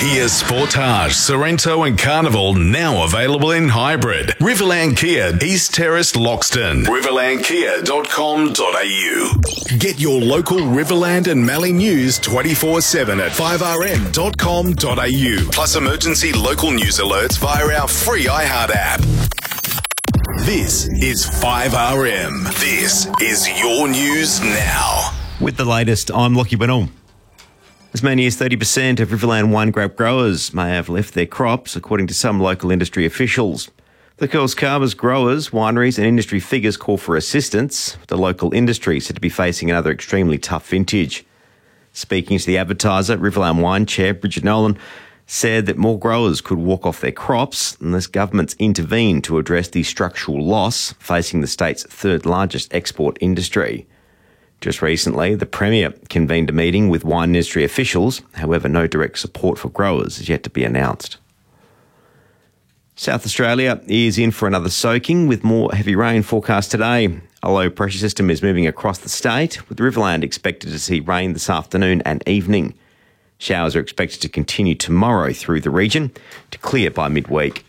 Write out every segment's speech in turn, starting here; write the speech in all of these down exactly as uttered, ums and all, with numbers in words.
Kia Sportage, Sorrento and Carnival now available in hybrid. Riverland Kia, East Terrace, Loxton. riverland kia dot com dot a u. Get your local Riverland and Mallee news twenty-four seven at five r m dot com dot a u. Plus emergency local news alerts via our free iHeart app. This is five R M. This is your news now. With the latest, I'm Lockie Bennell. As many as thirty percent of Riverland wine grape growers may have left their crops, according to some local industry officials. The Curls Carbers growers, wineries and industry figures call for assistance. The local industry said to be facing another extremely tough vintage. Speaking to the Advertiser, Riverland Wine Chair Bridget Nolan said that more growers could walk off their crops unless governments intervene to address the structural loss facing the state's third largest export industry. Just recently, the Premier convened a meeting with wine industry officials. However, no direct support for growers is yet to be announced. South Australia is in for another soaking with more heavy rain forecast today. A low pressure system is moving across the state, with Riverland expected to see rain this afternoon and evening. Showers are expected to continue tomorrow through the region to clear by midweek.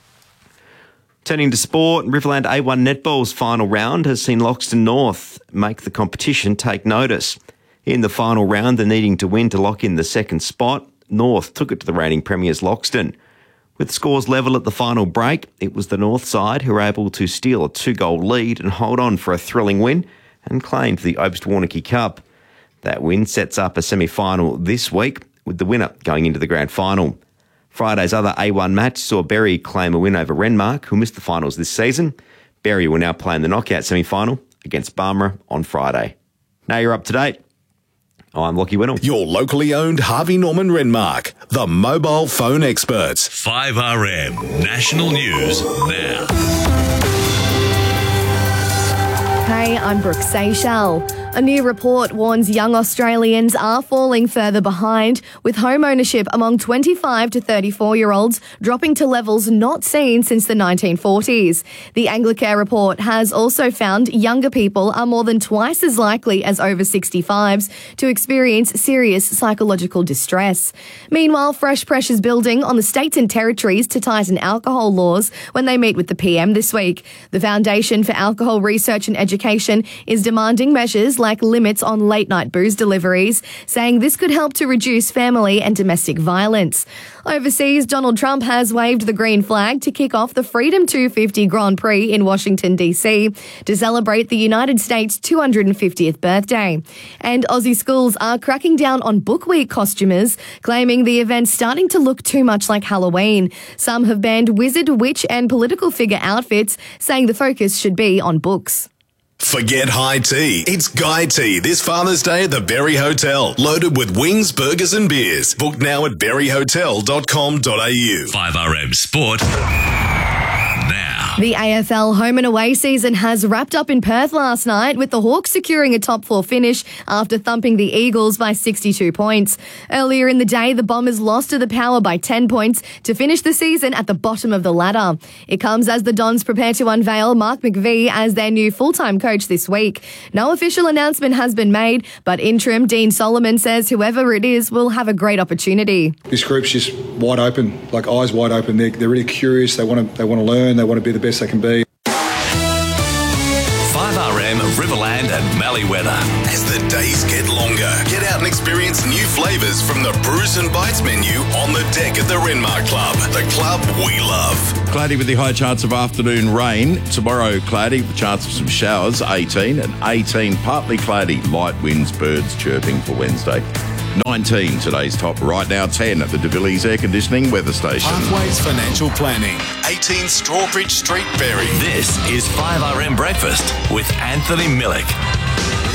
Turning to sport, Riverland A one Netball's final round has seen Loxton North make the competition take notice. In the final round, the needing to win to lock in the second spot, North took it to the reigning premiers Loxton. With scores level at the final break, it was the North side who were able to steal a two-goal lead and hold on for a thrilling win and claimed the Obst Warnocky Cup. That win sets up a semi-final this week, with the winner going into the grand final. Friday's other A one match saw Berry claim a win over Renmark, who missed the finals this season. Berry will now play in the knockout semi-final against Barmera on Friday. Now you're up to date. I'm Lockie Winnell. Your locally owned Harvey Norman Renmark, the mobile phone experts. five R M National News now. Hey, I'm Brooke Seychelles. A new report warns young Australians are falling further behind, with home ownership among twenty-five to thirty-four-year-olds dropping to levels not seen since the nineteen forties. The Anglicare report has also found younger people are more than twice as likely as over sixty-fives to experience serious psychological distress. Meanwhile, fresh pressures building on the states and territories to tighten alcohol laws when they meet with the P M this week. The Foundation for Alcohol Research and Education is demanding measures like limits on late-night booze deliveries, saying this could help to reduce family and domestic violence. Overseas, Donald Trump has waved the green flag to kick off the Freedom two fifty Grand Prix in Washington, D C to celebrate the United States' two hundred fiftieth birthday. And Aussie schools are cracking down on Book Week costumers, claiming the event's starting to look too much like Halloween. Some have banned wizard, witch and political figure outfits, saying the focus should be on books. Forget high tea. It's Guy Tea this Father's Day at the Berry Hotel. Loaded with wings, burgers and beers. Book now at berry hotel dot com dot a u. five R M Sport now. The A F L home and away season has wrapped up in Perth last night, with the Hawks securing a top four finish after thumping the Eagles by sixty-two points. Earlier in the day, the Bombers lost to the Power by ten points to finish the season at the bottom of the ladder. It comes as the Dons prepare to unveil Mark McVie as their new full-time coach this week. No official announcement has been made, but interim Dean Solomon says whoever it is will have a great opportunity. This group's just wide open, like eyes wide open. They're, they're really curious. They want to they want to learn. They want to be the best they can be. five R M Riverland and Mallee weather. As the days get longer, get out and experience new flavours from the Brews and Bites menu on the deck at the Renmark Club, the club we love. Cloudy with the high chance of afternoon rain. Tomorrow, cloudy with chance of some showers, eighteen, and eighteen, partly cloudy, light winds, birds chirping for Wednesday. nineteen, today's top. Right now, ten at the De Villiers Air Conditioning Weather Station. Pathways Financial Planning, eighteen Strawbridge Street, Berry. This is five R M Breakfast with Anthony Millick.